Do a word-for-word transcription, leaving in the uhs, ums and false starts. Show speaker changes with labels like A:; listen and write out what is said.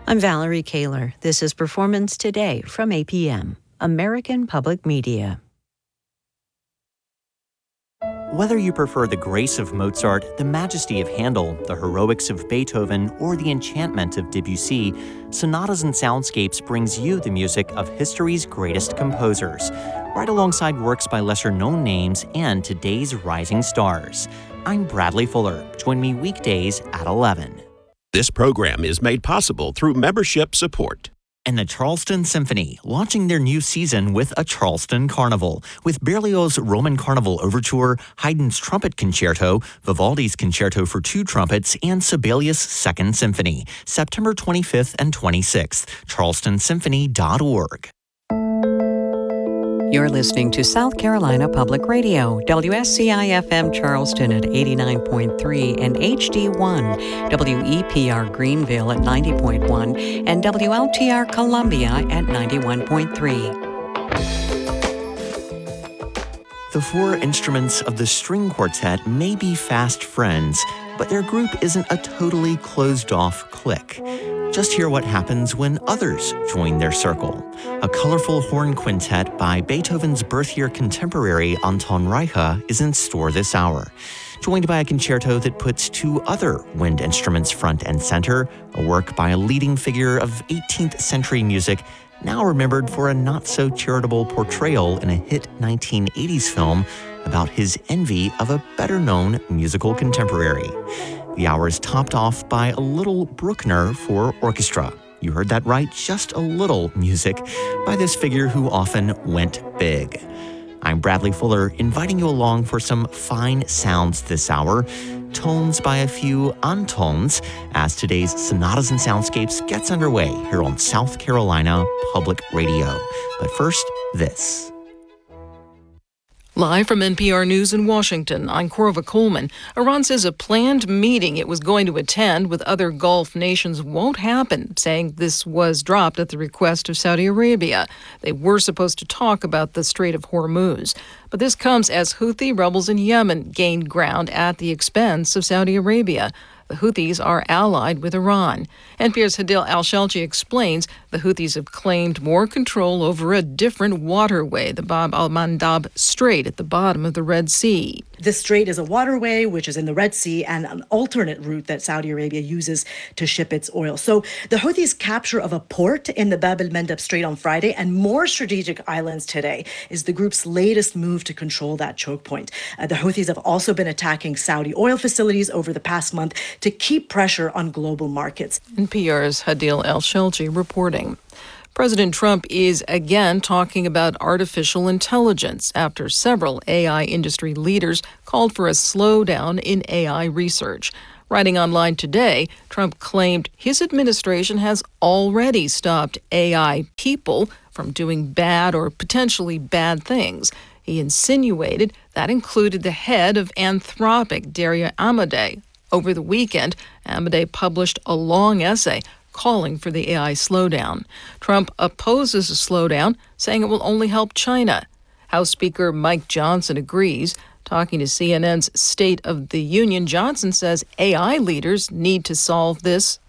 A: I'm Valerie Kaler. This is Performance Today from A P M, American Public Media.
B: Whether you prefer the grace of Mozart, the majesty of Handel, the heroics of Beethoven, or the enchantment of Debussy, Sonatas and Soundscapes brings you the music of history's greatest composers, right alongside works by lesser-known names and today's rising stars. I'm Bradley Fuller. Join me weekdays at eleven.
C: This program is made possible through membership support.
B: And the Charleston Symphony, launching their new season with a Charleston Carnival, with Berlioz' Roman Carnival Overture, Haydn's Trumpet Concerto, Vivaldi's Concerto for Two Trumpets, and Sibelius' Second Symphony, September twenty-fifth and twenty-sixth, charleston symphony dot org.
D: You're listening to South Carolina Public Radio, W S C I F M Charleston at eighty-nine point three and H D one, W E P R Greenville at ninety point one, and W L T R Columbia at ninety-one point three.
B: The four instruments of the string quartet may be fast friends, but their group isn't a totally closed-off clique. Just hear what happens when others join their circle. A colorful horn quintet by Beethoven's birth-year contemporary Anton Reicha is in store this hour. Joined by a concerto that puts two other wind instruments front and center, a work by a leading figure of eighteenth century music, now remembered for a not-so-charitable portrayal in a hit nineteen eighties film about his envy of a better-known musical contemporary. The hour is topped off by a little Bruckner for orchestra. You heard that right, just a little music by this figure who often went big. I'm Bradley Fuller, inviting you along for some fine sounds this hour, tones by a few Antons, as today's Sonatas and Soundscapes gets underway here on South Carolina Public Radio. But first, this.
E: Live from N P R News in Washington, I'm Corva Coleman. Iran says a planned meeting it was going to attend with other Gulf nations won't happen, saying this was dropped at the request of Saudi Arabia. They were supposed to talk about the Strait of Hormuz. But this comes as Houthi rebels in Yemen gained ground at the expense of Saudi Arabia. The Houthis are allied with Iran. N P R's Hadil Al-Shelji explains the Houthis have claimed more control over a different waterway, the Bab al-Mandab Strait at the bottom of the Red Sea.
F: This strait is a waterway which is in the Red Sea and an alternate route that Saudi Arabia uses to ship its oil. So the Houthis' capture of a port in the Bab al-Mandab Strait on Friday and more strategic islands today is the group's latest move to control that choke point. Uh, the Houthis have also been attacking Saudi oil facilities over the past month to keep pressure on global markets.
E: N P R's Hadil Al-Shelji reporting. President Trump is again talking about artificial intelligence after several A I industry leaders called for a slowdown in A I research. Writing online today, Trump claimed his administration has already stopped A I people from doing bad or potentially bad things. He insinuated that included the head of Anthropic, Daria Amodei. Over the weekend, Amodei published a long essay calling for the A I slowdown. Trump opposes a slowdown, saying it will only help China. House Speaker Mike Johnson agrees. Talking to C N N's State of the Union, Johnson says A I leaders need to solve this